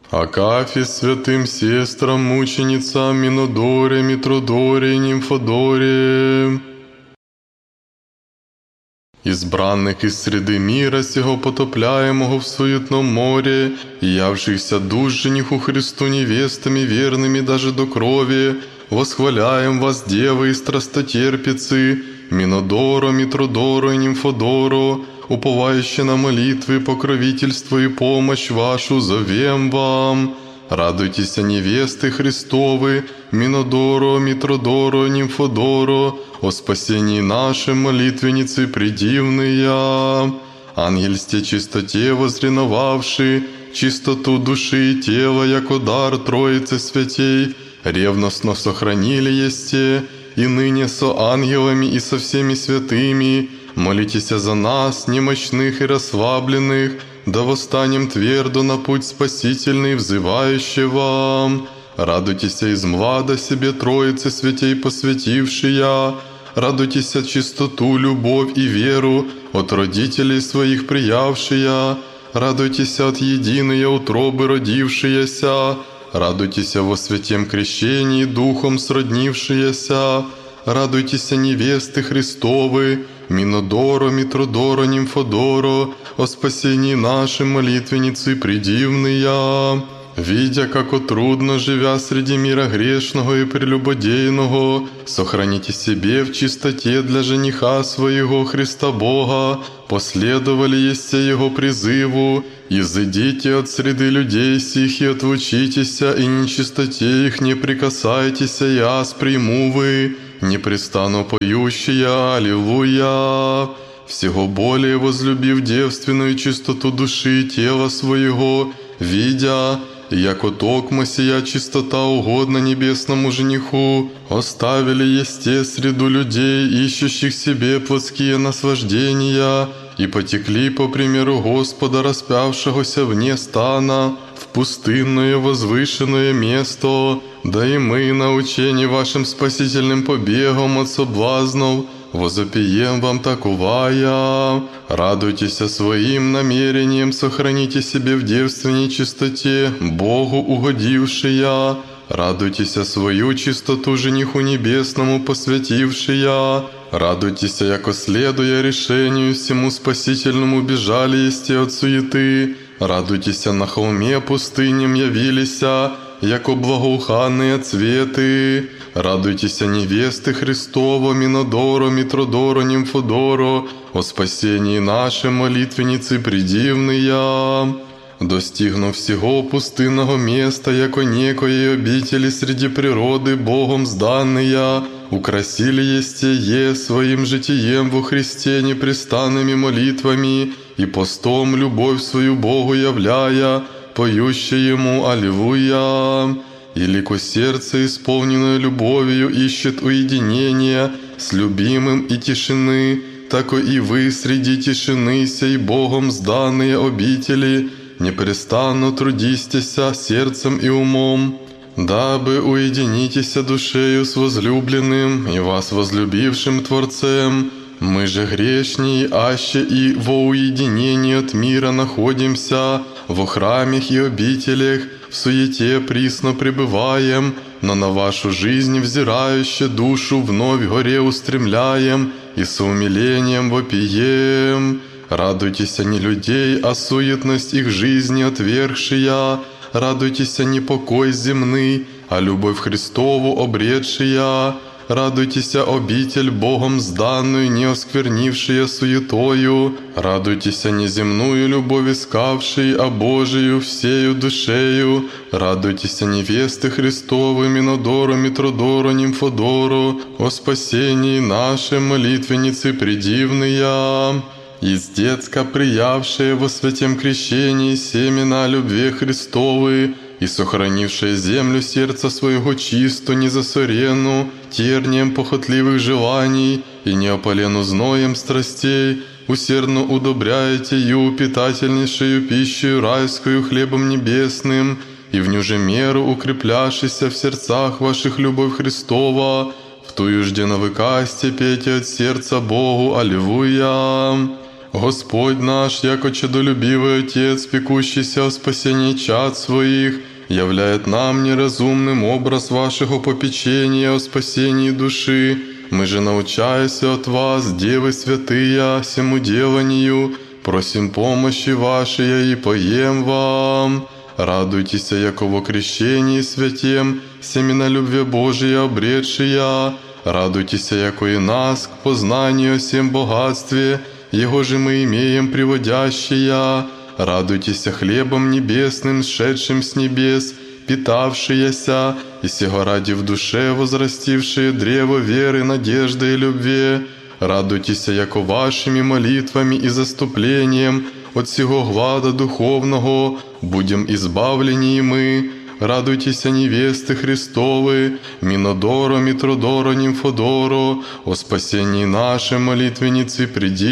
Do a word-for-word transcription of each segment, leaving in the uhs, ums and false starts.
Акафе, святым сестрам, мученицам, Минодоре, Митродоре и Нимфодоре, избранных из среды мира сего потопляемого в суетном море, и явшихся душ жениху Христу невестами верными даже до крови, восхваляем вас, девы и страстотерпицы, Минодоро, Митродоро и Нимфодоро, уповающие на молитвы, покровительство и помощь вашу, зовем вам. Радуйтесь, невесты Христовы, Минодоро, Митродоро, Нимфодоро, о спасении нашем, молитвенницы предивные. Ангельсте чистоте возреновавши, чистоту души и тела, яко дар Троицы Святей, ревностно сохранили есте, и ныне со ангелами и со всеми святыми, молитесь за нас, немощных и расслабленных, да восстанем твердо на путь спасительный, взывающий вам. Радуйтесь из млада себе Троицы Святей посвятившия, радуйтесь чистоту, любовь и веру от родителей своих приявшия, радуйтесь от единой утробы родившияся, радуйтесь во святем крещении Духом сроднившияся, радуйтесь невесты Христовы, Минодоро, Митродоро, Нимфодоро, о спасении нашей молитвенницы предивные. Видя, како трудно, живя среди мира грешного и прелюбодейного, сохраните себе в чистоте для жениха своего Христа Бога, последовали есте Его призыву, изыдите от среды людей сих и отвучитесь, и нечистоте их не прикасайтесь, я сприму вы, непрестанно поющие Аллилуйя. Всего более возлюбив девственную чистоту души и тела своего, видя, яко токмо сия чистота угодна небесному жениху, оставили есте среду людей, ищущих себе плотские наслаждения, и потекли по примеру Господа, распявшегося вне стана, в пустынное возвышенное место, да и мы, научени вашим спасительным побегом от соблазнов, возопием вам таковая. Радуйтесь своим намерением, сохраните себе в девственной чистоте, Богу угодившая. Радуйтесь свою чистоту жениху небесному посвятившая. Радуйтесь, яко следуя решению всему спасительному бежали есте от суеты. Радуйтесь, на холме пустыням явилися, яко благоуханные цветы. Радуйтесь, невесты Христова, Минодоро, Митродоро, Нимфодоро, о спасении нашей молитвенницы предивные. Достигнув всего пустынного места, яко некоей обители среди природы Богом сданные, украсили есте е своим житием во Христе непрестанными молитвами и постом любовь свою Богу являя, поющие Ему Аллилуйя. И лико сердце, исполненное любовью, ищет уединения с любимым и тишины, тако и вы среди тишины сей Богом сданные обители, непрестанно трудистеся сердцем и умом, дабы уединитесь душею с возлюбленным и вас возлюбившим Творцем. Мы же грешней, аще и во уединении от мира находимся, во храмах и обителях, в суете присно пребываем, но на вашу жизнь взирающую душу вновь горе устремляем и с умилением вопием. Радуйтесь не людей, а суетность их жизни отвергшия, радуйтесь не покой земный, а любовь Христову обретшия. Радуйтесь, обитель Богом сданную, не осквернившая суетою. Радуйтесь, неземную любовь искавшей, а Божию всею душею. Радуйтесь, невесты Христовы, Минодоро, Митродоро, Нимфодоро, о спасении нашей молитвенницы предивные. Из детска приявшие во святем крещении семена любви Христовы, и сохранившая землю сердца своего чисто, незасорену, тернием похотливых желаний и неопалену зноем страстей, усердно удобряете ю питательнейшую пищу райскую хлебом небесным, и в ню же меру укрепляшися в сердцах ваших любовь Христова, в тую жде навыкасте пейте от сердца Богу Аллилуйя. Господь наш, яко чадолюбивый Отец, пекущийся о спасении чад своих, являет нам неразумным образ вашего попечения о спасении души. Мы же, научаясь от вас, Девы святые, сему деланию, просим помощи вашей и поем вам. Радуйтесь, яко во крещении святем, семена любви Божия обретшия. Радуйтесь, яко и нас к познанию о всем богатстве, Его же мы имеем приводящия. Радуйтесь хлебом небесным, сшедшим с небес, питавшияся, и сего ради в душе возрастившие древо веры, надежды и любви. Радуйтесь, яко вашими молитвами и заступлением от сего глада духовного будем избавлeni и мы. Радуйтесь, невесты Христовы, Минодоро, Митродоро, Нимфодоро, о спасении нашей молитвенницы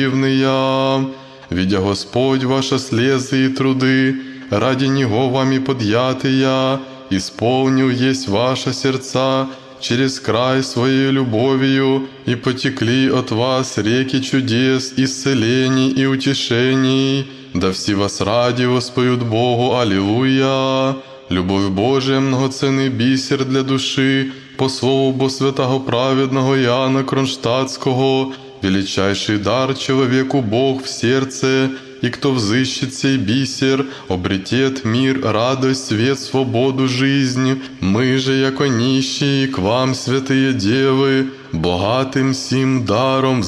предивные. Видя Господь ваши слезы и труды, ради Него вами подъятые, исполнил есть ваши сердца через край своей любовью, и потекли от вас реки чудес, исцелений и утешений. Да все вас ради воспоют Богу, аллилуйя! Любовь Божия, многоценный бисер для души, по слову Бо святого праведного Иоанна Кронштадтского, величайший дар человеку Бог в сердце, и кто взыщет сей бисер, обретет мир, радость, свет, свободу, жизнь. Мы же, яко нищие, к вам, святые девы, богатым сим даром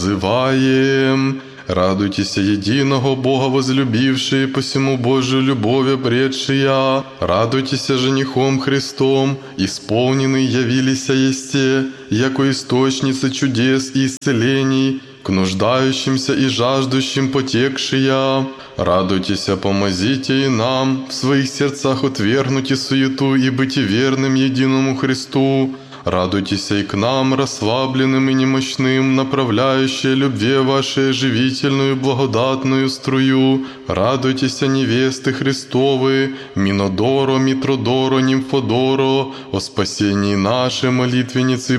взываем. Радуйтесь, единого Бога возлюбившие, посему Божию любовь обретшия. Радуйтесь, женихом Христом, исполненный явилися есте, яко источница чудес и исцелений, к нуждающимся и жаждущим потекшия. Радуйтесь, помозите и нам в своих сердцах отвергнуть и суету и быть верным единому Христу. Радуйтесь и к нам, расслабленным и немощным, направляющие любви вашей живительную благодатную струю. Радуйтесь, невесты Христовы, Минодоро, Митродоро, Нимфодоро, о спасении нашей молитвенницы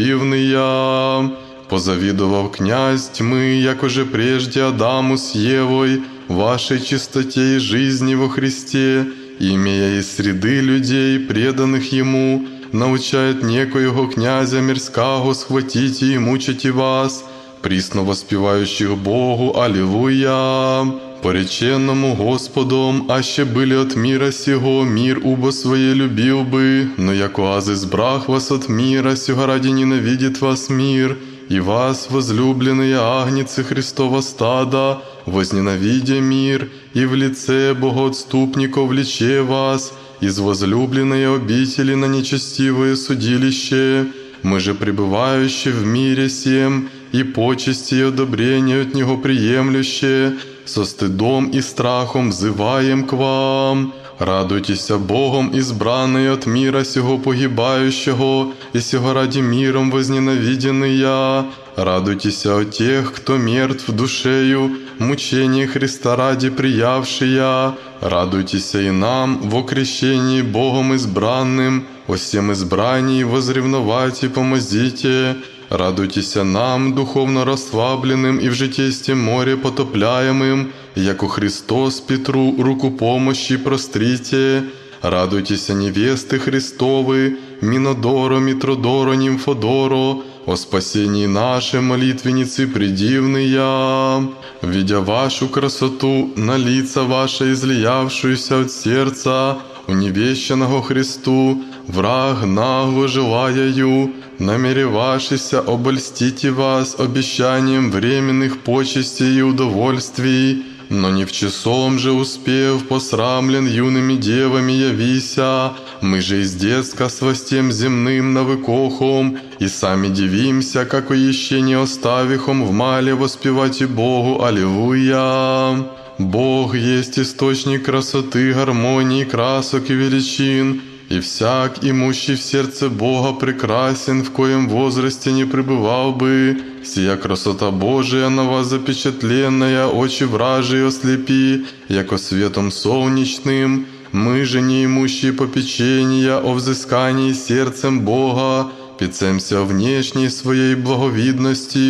предивные. Позавидовав князь тьмы, якоже прежде Адаму с Евой, вашей чистоте и жизни во Христе, имея из среды людей, преданных Ему, научает некоего князя мирского схватите и мучите вас, присно воспевающих Богу, аллилуйя! Пореченному Господом, аще были от мира сего, мир убо своей любил бы, но яко аз избрах вас от мира, сего ради ненавидит вас мир, и вас, возлюбленные агнцы Христова стада, возненавидя мир, и в лице богоотступников влече вас, из возлюбленной обители на нечестивое судилище. Мы же, пребывающие в мире сем, и почести и одобрение от Него приемлющие, со стыдом и страхом взываем к вам. Радуйтесь Богом, избранные от мира сего погибающего, и сего ради миром возненавиденные. Радуйтесь о тех, кто мертв душею, мучение Христа ради приявшия. Радуйтесь и нам во крещении Богом избранным, о всем избрании возревновать и помозите. Радуйтесь нам, духовно расслабленным и в житействе море потопляемым, яко Христос Петру руку помощи прострите. Радуйтесь, невесты Христовы, Минодоро, Митродоро, Нимфодоро, о спасении нашей молитвенницы предивные. Видя вашу красоту, на лица ваши излиявшуюся от сердца, уневещенного Христу, враг нагло желаяю, намеревавшийся обольстите вас обещанием временных почестей и удовольствий, но не в часом же успев, посрамлен юными девами явися, мы же из детска с властем земным навыкохом, и сами дивимся, как еще не оставихом в мале воспевайте Богу, аллилуйя. Бог есть источник красоты, гармонии, красок и величин, и всяк, имущий в сердце Бога, прекрасен, в коем возрасте не пребывал бы. Сия красота Божия на вас запечатленная, очи вражие ослепи, яко светом солнечным. Мы же, не имущие попечения о взыскании сердцем Бога, пецемся внешней своей благовидности,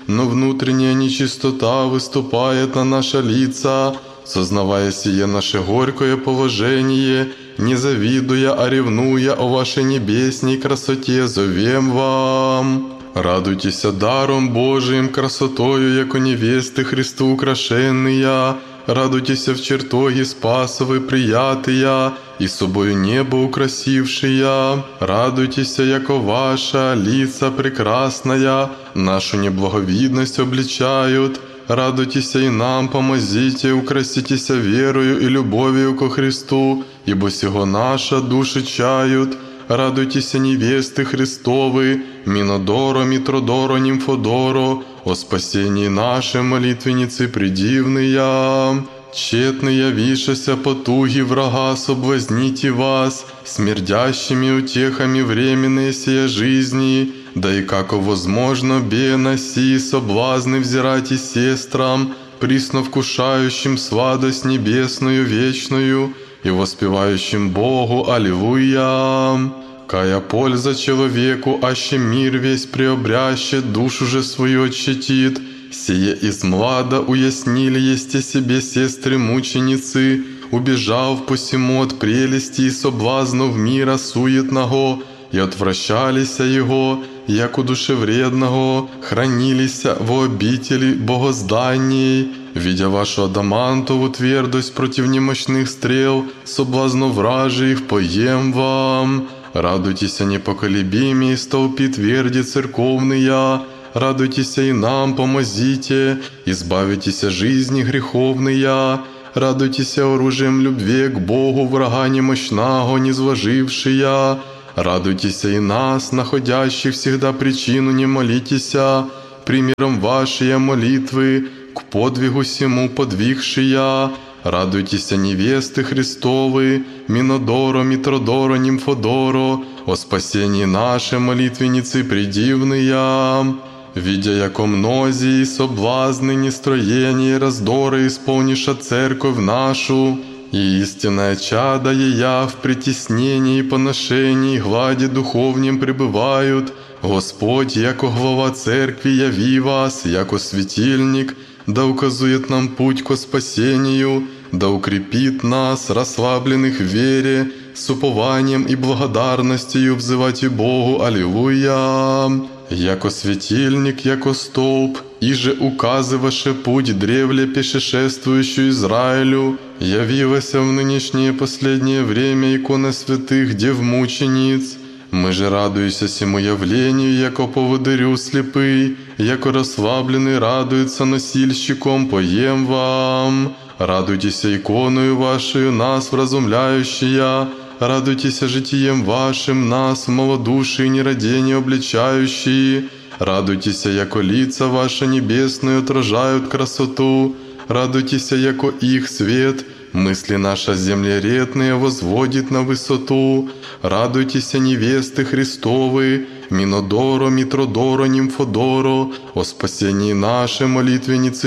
но внутренняя нечистота выступает на наши лица, сознавая сие наше горькое положение, не завидуя, а ревнуя о вашей небесней красоте, зовем вам. Радуйтеся даром Божиим, красотою, яко невесты Христу украшенные, радуйтеся в чертоге Спасовой приятыя, и собою небо украсившие, радуйтеся, яко ваша лица прекрасная, нашу неблаговидность обличают, радуйтеся и нам помозите, украситеся верою и любовью ко Христу, ибо сего наша души чают. Радуйтеся невесты Христовы, Минодоро, Митродоро, Нимфодоро, о спасении нашей молитвенницы предивные. Тщетно явишася потуги врага, соблазните вас, смердящими утехами временные сия жизни, да и како возможно, бе си соблазны взирайте сестрам, присно вкушающим сладость небесную вечную, и воспевающим Богу Аллилуйя. Кая польза человеку, аще мир весь преобрящет, душу же свою отщетит. Сие из млада уяснили есте себе сестры-мученицы, убежав посему от прелести и соблазнов мира суетного, и отвращалися его, як у душевредного, хранилися во обители богозданней, видя вашу адамантову твердость против немощных стрел, соблазно вражьих, поем вам. Радуйтеся непоколебимей, столпи тверди церковные, радуйтеся и нам помозите, избавитеся жизни греховные, радуйтеся оружием любви к Богу врага немощного, низвожившия, радуйтеся и нас, находящих всегда причину не молитеся, примером вашей молитвы, к подвигу сему подвигшия, радуйтеся невесты Христовы, Минодоро, Митродоро, Нимфодоро, о спасении нашей молитвенницы предивные. Видя, яко мнозі соблазны, нестроения, раздоры исполниша церковь нашу, и истинное чадо ея в притеснении и поношении глади духовнем пребывают, Господь, яко глава церкви, яви вас, яко светильник, да указует нам путь ко спасению, да укрепит нас, расслабленных в вере, с упованием и благодарностью взывайте Богу, Аллилуйя. Яко светильник, яко столб, иже указываше путь древле пешешествующую Израилю, явилася в нынешнее последнее время икона святых дев-мучениц. Мы же радуемся сему явлению, яко поводырю слепый, яко расслабленный радуется носильщиком, поем вам. Радуйтесь иконою вашею, нас вразумляющая, радуйтесь житием вашим, нас в малодушии нерадение обличающие, радуйтесь, яко лица ваши небесные отражают красоту, радуйтесь, яко их свет, мысли наши землередные возводит на высоту, радуйтесь, невесты Христовы, Минодоро, Митродоро, Нимфодоро, о спасении нашей молитвенницы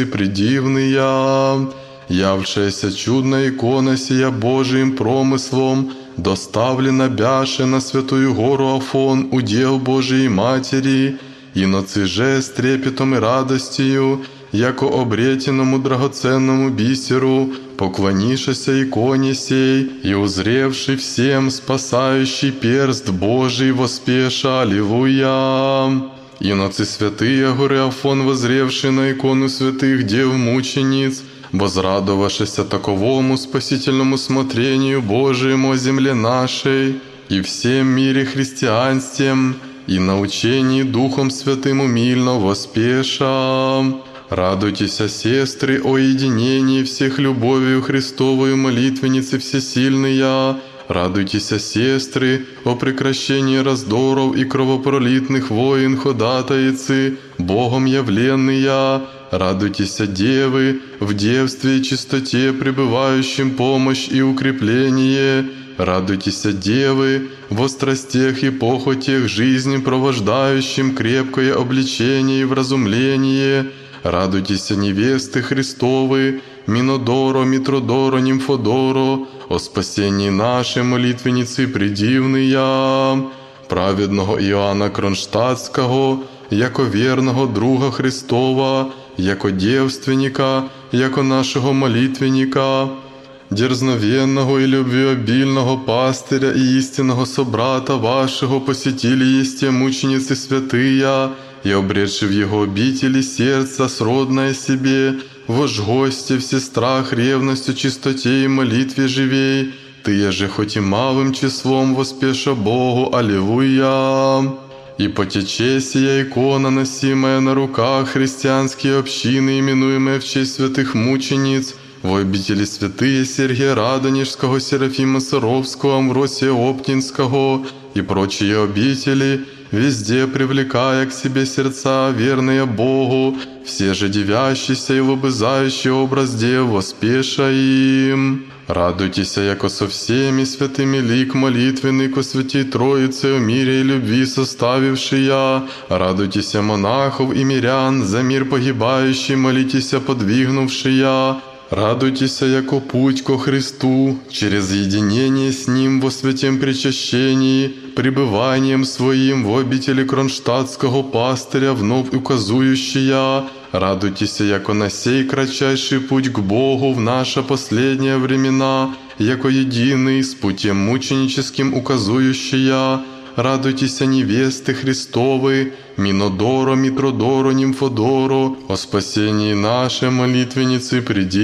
предивные. Явшаяся чудная икона сия Божиим промыслом, доставлена бяше на святую гору Афон, удел Божией Матери, и ноцы же с трепетом и радостью, яко обретенному драгоценному бисеру, поклонишася иконе сей, и узревший всем спасающий перст Божий воспеша, Аллилуйя. И ноцы святые горы Афон, возревший на икону святых дев-мучениц, возрадовавшися таковому спасительному смотрению Божьему о земле нашей и всем мире христианствем, и научении Духом Святым умильно воспеша. Радуйтесь, сестры, о единении всех любовью Христовою молитвенницы всесильные, радуйтесь, сестры, о прекращении раздоров и кровопролитных войн ходатайцы, Богом явленные, радуйтесь, девы, в девстве и чистоте пребывающим помощь и укрепление, радуйтесь, девы, во страстях и похотях жизни провождающим крепкое обличение и вразумление, радуйтесь, невесты Христовы, Минодоро, Митродоро, Нимфодоро, о спасении нашей молитвенницы предивные, праведного Иоанна Кронштадтского, яко верного друга Христова, яко девственника, яко нашего молитвенника, дерзновенного и любвеобильного пастыря и истинного собрата вашего посетили есте мученицы святые, и обретши в его обители сердце сродное себе, вож гости все страх, ревностью, чистоте и молитве живей, ты же хоть и малым числом воспеша Богу, аллилуйя. И потече сия икона, носимая на руках христианские общины, именуемые в честь святых мучениц, в обители святые Сергия Радонежского, Серафима Саровского, Амвросия Оптинского и прочие обители, везде привлекая к себе сердца, верные Богу, все же дивящиеся и лобызающие образ дев, воспеша им. Радуйтесь, яко со всеми святыми лик молитвенный ко святей Троице о мире и любви составившия. Радуйтесь, монахов и мирян, за мир погибающий молитесь, подвигнувшия. Радуйтесь, яко путь ко Христу, через единение с Ним во святем причащении, пребыванием Своим в обители кронштадтского пастыря вновь указующая. Радуйтесь, яко на сей кратчайший путь к Богу в наше последние времена, яко единый с путем мученическим указующая. Радуйтесь, невесты Христовы, Минодоро, Митродоро, Нимфодоро, о спасении нашей молитвенницы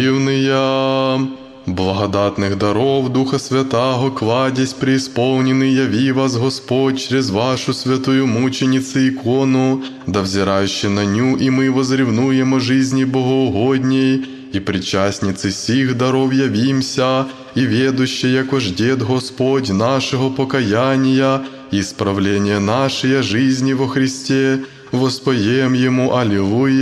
предивные. Благодатных даров Духа Святаго кладезь преисполненный, яви вас Господь через вашу святую мученицу икону, да взирающий на ню и мы возревнуем о жизни богоугодней, и причастницы сих даров явимся, и ведущие, яко ждет Господь нашего покаяния, исправление нашей жизни во Христе, воспоем Ему, аллилуйя.